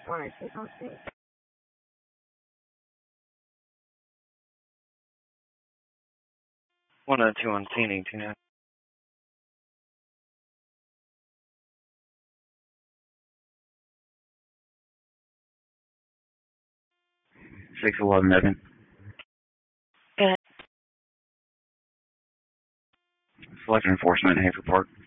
102 on scene, 18. 611 Megan. Good. Select enforcement, Hafer Park.